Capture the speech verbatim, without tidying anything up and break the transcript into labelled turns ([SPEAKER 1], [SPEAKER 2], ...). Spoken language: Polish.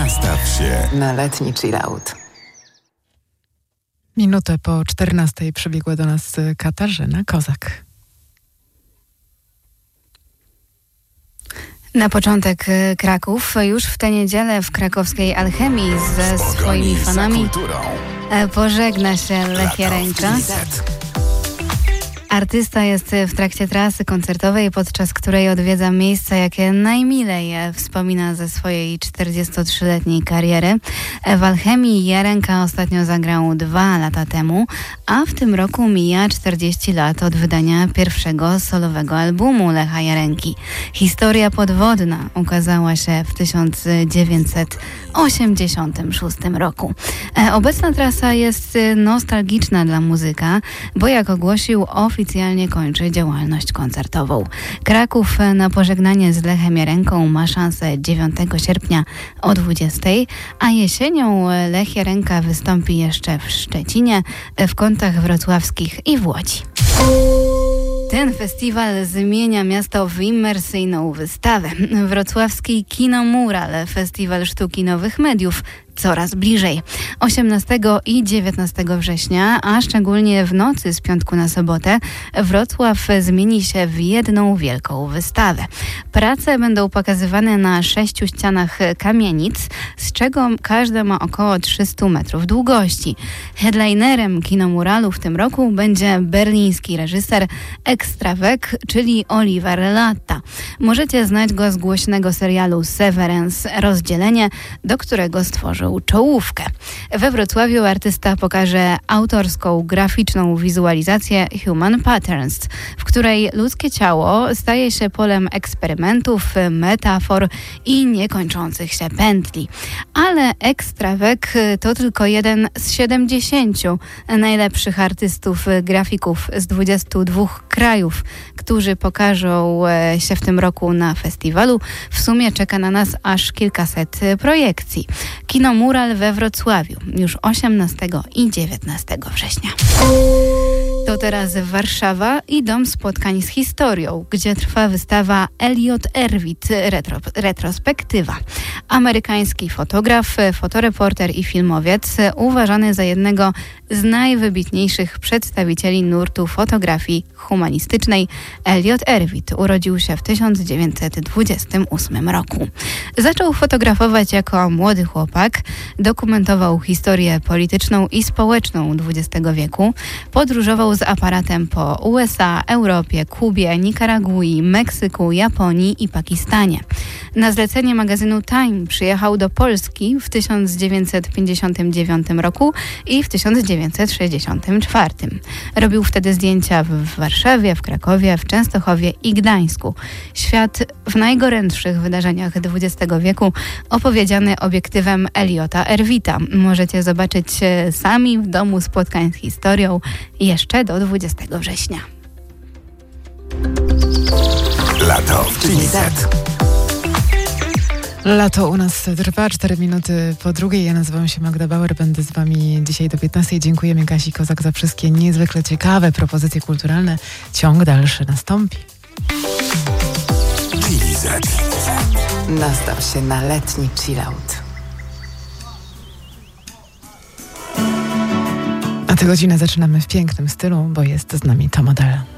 [SPEAKER 1] Nastaw się
[SPEAKER 2] na letni chillout.
[SPEAKER 3] Minutę po czternastej przybiegła do nas Katarzyna Kozak.
[SPEAKER 4] Na początek Kraków. Już w tę niedzielę w krakowskiej Alchemii ze swoimi fanami pożegna się Lech Jarenka. Artysta jest w trakcie trasy koncertowej, podczas której odwiedza miejsca, jakie najmilej wspomina ze swojej czterdziestotrzyletniej kariery. W Alchemii Jarenka ostatnio zagrał dwa lata temu, a w tym roku mija czterdzieści lat od wydania pierwszego solowego albumu Lecha Jarenki. Historia podwodna ukazała się w tysiąc dziewięćset osiemdziesiątym szóstym roku. Obecna trasa jest nostalgiczna dla muzyka, bo jak ogłosił, oficjalnie kończy działalność koncertową. Kraków na pożegnanie z Lechem Jarenką ma szansę dziewiątego sierpnia o dwudziestej, a jesienią Lech Jarenka wystąpi jeszcze w Szczecinie, w Kątach Wrocławskich i w Łodzi. Ten festiwal zmienia miasto w imersyjną wystawę. Wrocławski Kinomural, festiwal sztuki nowych mediów, coraz bliżej. osiemnastego i dziewiętnastego września, a szczególnie w nocy z piątku na sobotę, Wrocław zmieni się w jedną wielką wystawę. Prace będą pokazywane na sześciu ścianach kamienic, z czego każda ma około trzysta metrów długości. Headlinerem Kinomuralu w tym roku będzie berliński reżyser Extravek, czyli Oliver Latta. Możecie znać go z głośnego serialu Severance, Rozdzielenie, do którego stworzył czołówkę. We Wrocławiu artysta pokaże autorską, graficzną wizualizację Human Patterns, w której ludzkie ciało staje się polem eksperymentów, metafor i niekończących się pętli. Ale Extravek to tylko jeden z siedemdziesięciu najlepszych artystów, grafików z dwudziestu dwóch krajów, którzy pokażą się w tym roku na festiwalu. W sumie czeka na nas aż kilkaset projekcji. Kinomural we Wrocławiu już osiemnastego i dziewiętnastego września. To teraz Warszawa i Dom Spotkań z Historią, gdzie trwa wystawa Elliot Erwitt retro, retrospektywa. Amerykański fotograf, fotoreporter i filmowiec, uważany za jednego z najwybitniejszych przedstawicieli nurtu fotografii humanistycznej, Elliot Erwitt urodził się w tysiąc dziewięćset dwudziestym ósmym roku. Zaczął fotografować jako młody chłopak, dokumentował historię polityczną i społeczną dwudziestego wieku, podróżował z aparatem po U S A, Europie, Kubie, Nikaragui, Meksyku, Japonii i Pakistanie. Na zlecenie magazynu Time przyjechał do Polski w tysiąc dziewięćset pięćdziesiątym dziewiątym roku i w tysiąc dziewięćset sześćdziesiątym czwartym. Robił wtedy zdjęcia w Warszawie, w Krakowie, w Częstochowie i Gdańsku. Świat w najgorętszych wydarzeniach dwudziestego wieku opowiedziany obiektywem Elliota Erwitta. Możecie zobaczyć sami w Domu Spotkań z Historią jeszcze do dwudziestego września.
[SPEAKER 1] Lato w Chili Set.
[SPEAKER 3] Lato u nas trwa, cztery minuty po drugiej. Ja nazywam się Magda Bauer, będę z wami dzisiaj do piętnastej. Dziękujemy Kasi Kozak za wszystkie niezwykle ciekawe propozycje kulturalne. Ciąg dalszy nastąpi.
[SPEAKER 1] Chili Set.
[SPEAKER 2] Nastaw się na letni chillout.
[SPEAKER 3] A tę godzinę zaczynamy w pięknym stylu, bo jest z nami to model.